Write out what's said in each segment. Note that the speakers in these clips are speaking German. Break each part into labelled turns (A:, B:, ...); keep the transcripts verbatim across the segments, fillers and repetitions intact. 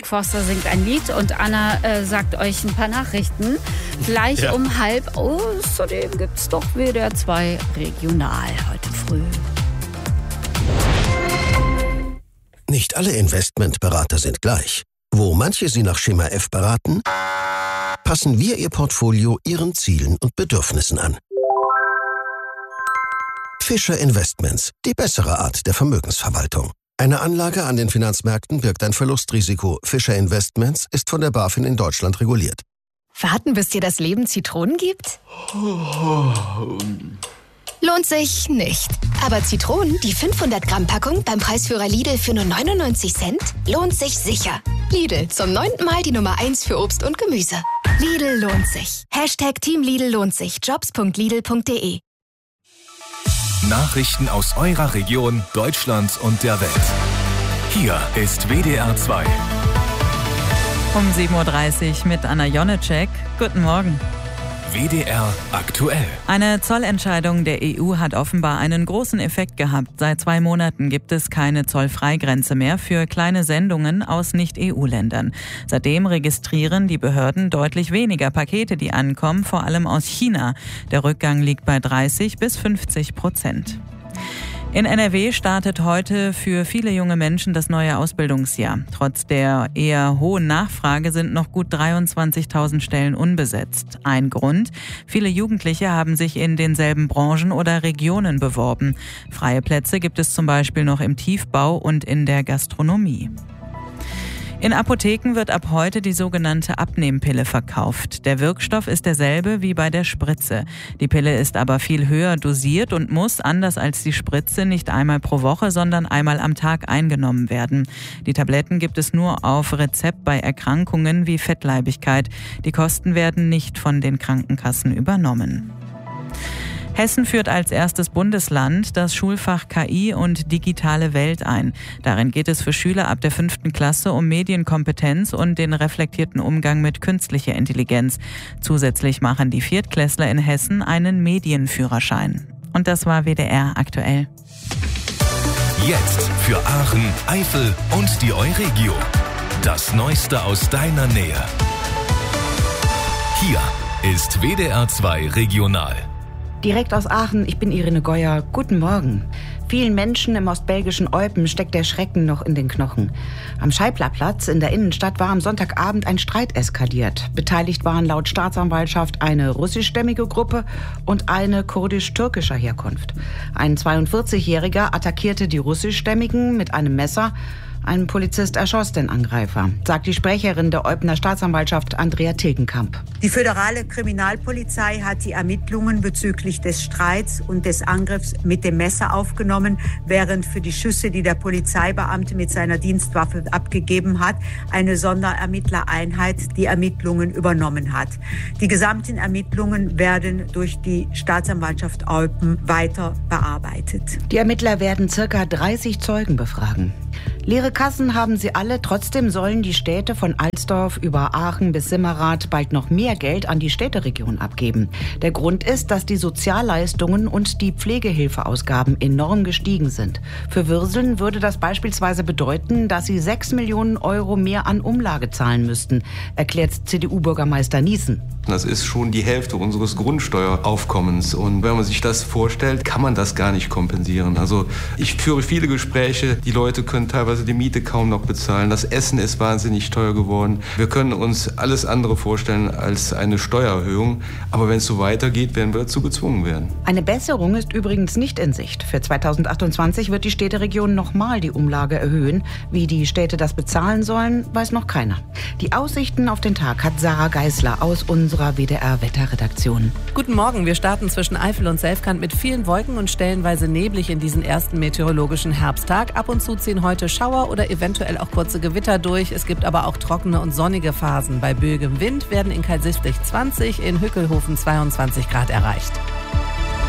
A: Mark Forster singt ein Lied und Anna äh, sagt euch ein paar Nachrichten. Gleich ja. um halb. Außerdem gibt es doch W D R zwei Regional heute früh.
B: Nicht alle Investmentberater sind gleich. Wo manche Sie nach Schema F beraten, passen wir Ihr Portfolio Ihren Zielen und Bedürfnissen an. Fischer Investments, die bessere Art der Vermögensverwaltung. Eine Anlage an den Finanzmärkten birgt ein Verlustrisiko. Fischer Investments ist von der BaFin in Deutschland reguliert.
C: Warten, bis dir das Leben Zitronen gibt? Lohnt sich nicht. Aber Zitronen, die fünfhundert Gramm Packung beim Preisführer Lidl für nur neunundneunzig Cent, lohnt sich sicher. Lidl, zum neunten Mal die Nummer eins für Obst und Gemüse. Lidl lohnt sich. Hashtag Team Lidl lohnt sich. Jobs punkt lidl punkt de.
D: Nachrichten aus eurer Region, Deutschland und der Welt. Hier ist W D R zwei.
E: Um sieben Uhr dreißig mit Anna Jonecek. Guten Morgen.
D: W D R aktuell.
E: Eine Zollentscheidung der E U hat offenbar einen großen Effekt gehabt. Seit zwei Monaten gibt es keine Zollfreigrenze mehr für kleine Sendungen aus Nicht-E U-Ländern. Seitdem registrieren die Behörden deutlich weniger Pakete, die ankommen, vor allem aus China. Der Rückgang liegt bei dreißig bis fünfzig Prozent. In N R W startet heute für viele junge Menschen das neue Ausbildungsjahr. Trotz der eher hohen Nachfrage sind noch gut dreiundzwanzigtausend Stellen unbesetzt. Ein Grund: viele Jugendliche haben sich in denselben Branchen oder Regionen beworben. Freie Plätze gibt es zum Beispiel noch im Tiefbau und in der Gastronomie. In Apotheken wird ab heute die sogenannte Abnehmpille verkauft. Der Wirkstoff ist derselbe wie bei der Spritze. Die Pille ist aber viel höher dosiert und muss, anders als die Spritze, nicht einmal pro Woche, sondern einmal am Tag eingenommen werden. Die Tabletten gibt es nur auf Rezept bei Erkrankungen wie Fettleibigkeit. Die Kosten werden nicht von den Krankenkassen übernommen. Hessen führt als erstes Bundesland das Schulfach K I und digitale Welt ein. Darin geht es für Schüler ab der fünften Klasse um Medienkompetenz und den reflektierten Umgang mit künstlicher Intelligenz. Zusätzlich machen die Viertklässler in Hessen einen Medienführerschein. Und das war W D R aktuell.
D: Jetzt für Aachen, Eifel und die Euregio. Das Neueste aus deiner Nähe. Hier ist W D R zwei Regional.
F: Direkt aus Aachen, ich bin Irene Geuer. Guten Morgen. Vielen Menschen im ostbelgischen Eupen steckt der Schrecken noch in den Knochen. Am Scheiblerplatz in der Innenstadt war am Sonntagabend ein Streit eskaliert. Beteiligt waren laut Staatsanwaltschaft eine russischstämmige Gruppe und eine kurdisch-türkischer Herkunft. Ein zweiundvierzigjähriger attackierte die russischstämmigen mit einem Messer. Ein Polizist erschoss den Angreifer, sagt die Sprecherin der Eupener Staatsanwaltschaft Andrea Tilgenkamp.
G: Die föderale Kriminalpolizei hat die Ermittlungen bezüglich des Streits und des Angriffs mit dem Messer aufgenommen, während für die Schüsse, die der Polizeibeamte mit seiner Dienstwaffe abgegeben hat, eine Sonderermittlereinheit die Ermittlungen übernommen hat. Die gesamten Ermittlungen werden durch die Staatsanwaltschaft Eupen weiter bearbeitet.
F: Die Ermittler werden circa dreißig Zeugen befragen. Leere Kassen haben sie alle, trotzdem sollen die Städte von Alsdorf über Aachen bis Simmerath bald noch mehr Geld an die Städteregion abgeben. Der Grund ist, dass die Sozialleistungen und die Pflegehilfeausgaben enorm gestiegen sind. Für Würseln würde das beispielsweise bedeuten, dass sie sechs Millionen Euro mehr an Umlage zahlen müssten, erklärt C D U-Bürgermeister Niesen.
H: Das ist schon die Hälfte unseres Grundsteueraufkommens. Und wenn man sich das vorstellt, kann man das gar nicht kompensieren. Also ich führe viele Gespräche, die Leute können teilweise die Miete kaum noch bezahlen. Das Essen ist wahnsinnig teuer geworden. Wir können uns alles andere vorstellen als eine Steuererhöhung. Aber wenn es so weitergeht, werden wir dazu gezwungen werden.
F: Eine Besserung ist übrigens nicht in Sicht. Für zweitausendachtundzwanzig wird die Städteregion nochmal die Umlage erhöhen. Wie die Städte das bezahlen sollen, weiß noch keiner. Die Aussichten auf den Tag hat Sarah Geisler aus unserer W D R-Wetterredaktion.
I: Guten Morgen, wir starten zwischen Eifel und Selfkant mit vielen Wolken und stellenweise neblig in diesen ersten meteorologischen Herbsttag. Ab und zu ziehen heute Schauer oder eventuell auch kurze Gewitter durch. Es gibt aber auch trockene und sonnige Phasen. Bei böigem Wind werden in Karlsruhe zwanzig, in Hückelhofen zweiundzwanzig Grad erreicht.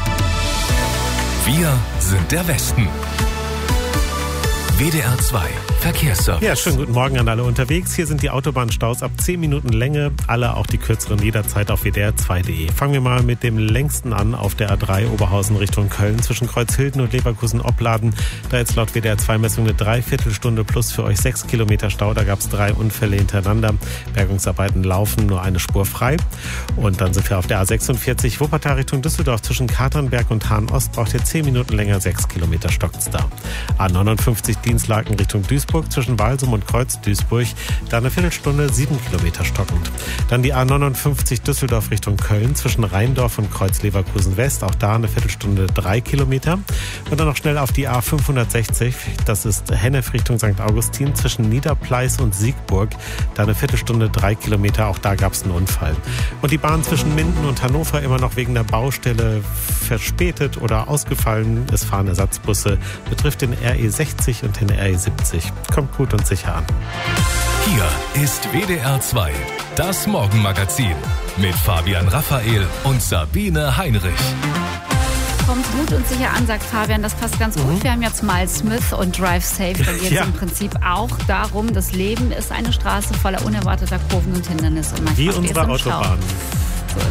D: Wir sind der Westen. W D R zwei Verkehrsservice.
J: Ja, schönen guten Morgen an alle unterwegs. Hier sind die Autobahnstaus ab zehn Minuten Länge. Alle, auch die kürzeren, jederzeit auf w d r zwei punkt d e. Fangen wir mal mit dem längsten an auf der A drei Oberhausen Richtung Köln zwischen Kreuzhilden und Leverkusen-Opladen. Da jetzt laut W D R zwei Messung eine Dreiviertelstunde plus für euch sechs Kilometer Stau. Da gab es drei Unfälle hintereinander. Bergungsarbeiten laufen, nur eine Spur frei. Und dann sind wir auf der A sechsundvierzig Wuppertal Richtung Düsseldorf zwischen Katernberg und Hahn-Ost. Braucht ihr zehn Minuten länger, sechs Kilometer stockt's da. A neunundfünfzig Dienstlaken Richtung Duisburg zwischen Walsum und Kreuz-Duisburg. Da eine Viertelstunde, sieben Kilometer stockend. Dann die A neunundfünfzig Düsseldorf Richtung Köln zwischen Rheindorf und Kreuz-Leverkusen-West. Auch da eine Viertelstunde, drei Kilometer. Und dann noch schnell auf die A fünfhundertsechzig. Das ist Hennef Richtung Sankt Augustin zwischen Niederpleis und Siegburg. Da eine Viertelstunde, drei Kilometer. Auch da gab es einen Unfall. Und die Bahn zwischen Minden und Hannover immer noch wegen der Baustelle verspätet oder ausgefallen. Es fahren Ersatzbusse. Betrifft den R E sechzig und den R E siebzig. Kommt gut und sicher an.
D: Hier ist W D R zwei, das Morgenmagazin mit Fabian Raphael und Sabine Heinrich.
A: Kommt gut und sicher an, sagt Fabian. Das passt ganz gut. Mhm. Wir haben jetzt Miles Smith und Drive Safe. Da geht es ja im Prinzip auch darum, das Leben ist eine Straße voller unerwarteter Kurven und Hindernisse. Und
J: wie unsere Autobahn.